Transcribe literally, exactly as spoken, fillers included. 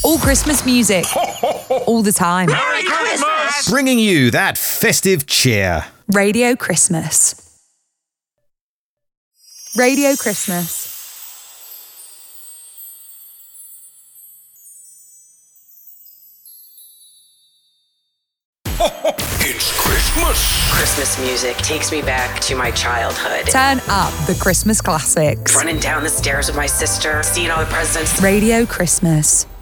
All Christmas music. All the time. Merry Christmas! Bringing you that festive cheer. Radio Christmas. Radio Christmas. It's Christmas! Christmas music takes me back to my childhood. Turn up the Christmas classics. Running down the stairs with my sister, seeing all the presents. Radio Christmas.